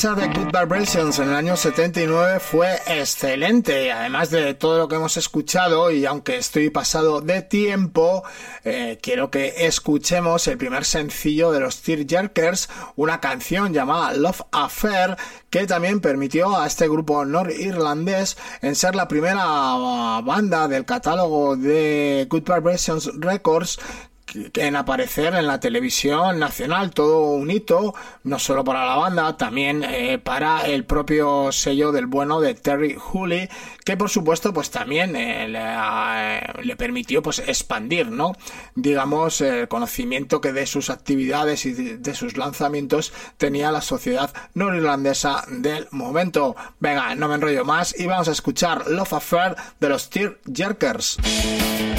De Good Vibrations en el año 79 fue excelente, además de todo lo que hemos escuchado, y aunque estoy pasado de tiempo, quiero que escuchemos el primer sencillo de los Tearjerkers, una canción llamada Love Affair, que también permitió a este grupo norirlandés en ser la primera banda del catálogo de Good Vibrations Records en aparecer en la televisión nacional. Todo un hito, no solo para la banda, también para el propio sello del bueno de Terry Hooley, que por supuesto pues también le permitió pues expandir, ¿no?, digamos, el conocimiento que de sus actividades y de sus lanzamientos tenía la sociedad norirlandesa del momento. Venga, no me enrollo más y vamos a escuchar Love Affair de los Tearjerkers.